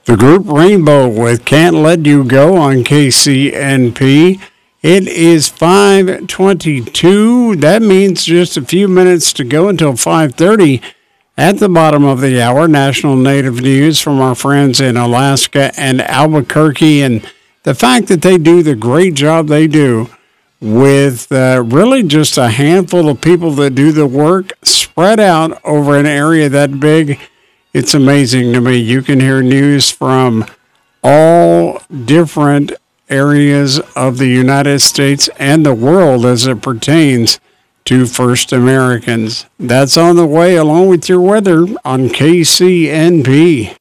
The group Rainbow with Can't Let You Go on KCNP. It is 5:22. That means just a few minutes to go until 5:30. At the bottom of the hour, National Native News from our friends in Alaska and Albuquerque, and the fact that they do the great job they do with really just a handful of people that do the work spread out over an area that big. It's amazing to me. You can hear news from all different areas of the United States and the world as it pertains to First Americans. That's on the way along with your weather on KCNP.